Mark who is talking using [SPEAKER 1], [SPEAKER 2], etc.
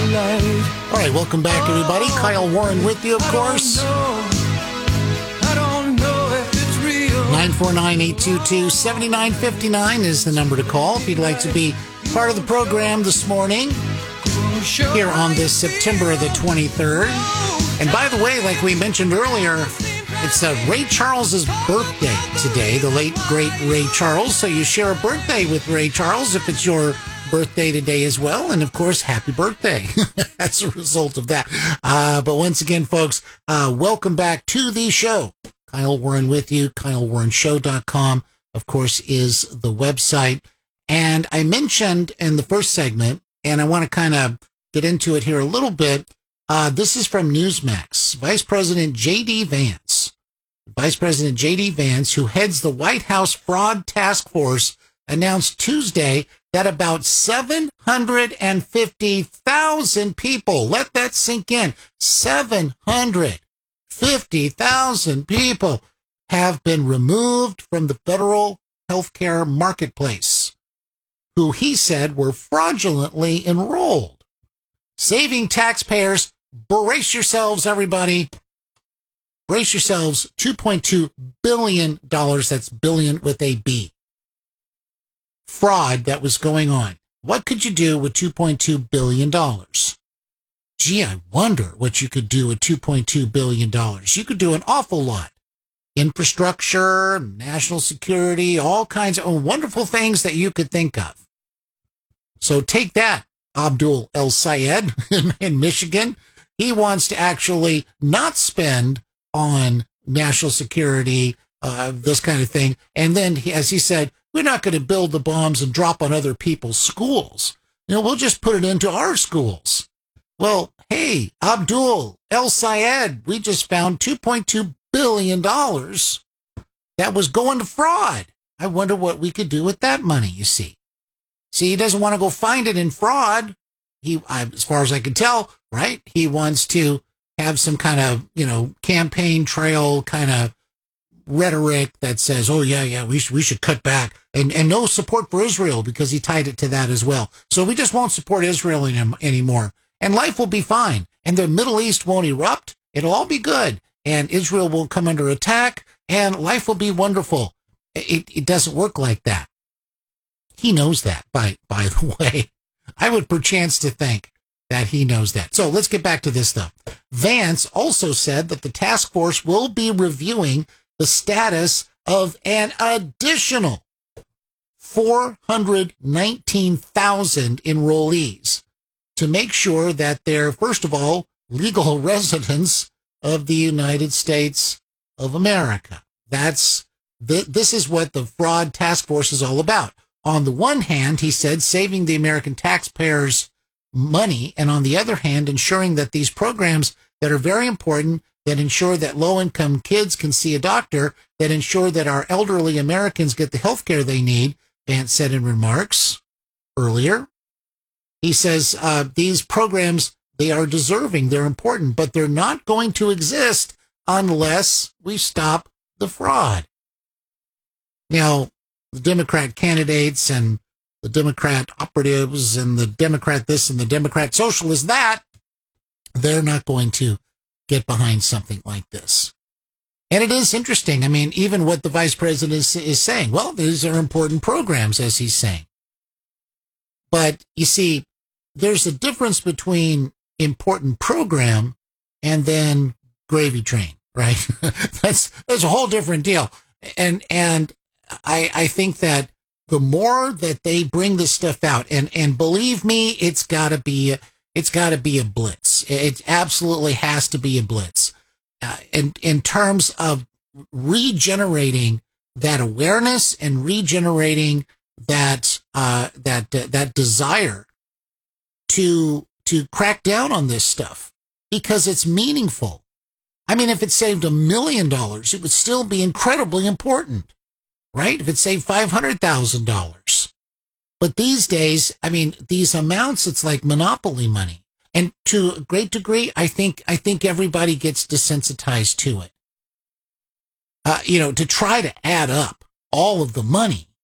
[SPEAKER 1] All right, welcome back, everybody. Kyle Warren with you, of course. 949-822-7959 is the number to call if you'd like to be part of the program this morning here on this September the 23rd. And by the way, like we mentioned earlier, it's Ray Charles's birthday today, the late, great Ray Charles. So you share a birthday with Ray Charles if it's your birthday today as well. And of course, happy birthday. That's a result of that. But once again, folks, welcome back to the show. Kyle Warren with you. KyleWarrenShow.com, of course, is the website. And I mentioned in the first segment, and I want to kind of get into it here a little bit. This is from Newsmax. Vice President J.D. Vance, who heads the White House Fraud Task Force, announced Tuesday that about 750,000 people, let that sink in, 750,000 people have been removed from the federal healthcare marketplace, who he said were fraudulently enrolled, saving taxpayers. Brace yourselves, everybody. Brace yourselves. $2.2 billion. That's billion with a B. Fraud that was going on. What could you do with $2.2 billion? Gee, I wonder what you could do with $2.2 billion. You could do an awful lot. Infrastructure, national security, all kinds of wonderful things that you could think of. So take that, Abdul El Sayed in Michigan. He wants to actually not spend on national security, this kind of thing. And then, as he said, we're not going to build the bombs and drop on other people's schools. We'll just put it into our schools. Well, hey, Abdul El Sayed, we just found $2.2 billion that was going to fraud. I wonder what we could do with that money, you see. See, he doesn't want to go find it in fraud. As far as I can tell, right? He wants to have some kind of, campaign trail kind of rhetoric that says, oh, yeah, we should cut back. And no support for Israel, because he tied it to that as well. So we just won't support Israel anymore. And life will be fine. And the Middle East won't erupt. It'll all be good. And Israel won't come under attack. And life will be wonderful. It doesn't work like that. He knows that, by the way. I would perchance to think that he knows that. So let's get back to this stuff. Vance also said that the task force will be reviewing the status of an additional 419,000 enrollees to make sure that they're, first of all, legal residents of the United States of America. This is what the fraud task force is all about. On the one hand, he said, saving the American taxpayers money, and on the other hand, ensuring that these programs that are very important, that ensure that low-income kids can see a doctor, that ensure that our elderly Americans get the health care they need, Vance said in remarks earlier. He says these programs, they are deserving, they're important, but they're not going to exist unless we stop the fraud. Now, the Democrat candidates and the Democrat operatives and the Democrat this and the Democrat socialist that, they're not going to get behind something like this. And it is interesting. I mean, even what the vice president is saying, well, these are important programs, as he's saying. But you see, there's a difference between important program and then gravy train, right? That's a whole different deal. And I think that the more that they bring this stuff out, and believe me, it's got to be a blitz. It absolutely has to be a blitz. In terms of regenerating that awareness and regenerating that desire to crack down on this stuff, because it's meaningful. I mean, if it saved $1 million, it would still be incredibly important. Right? If it saved $500,000. But these days, I mean, these amounts, it's like monopoly money. And to a great degree, I think everybody gets desensitized to it. To try to add up all of the money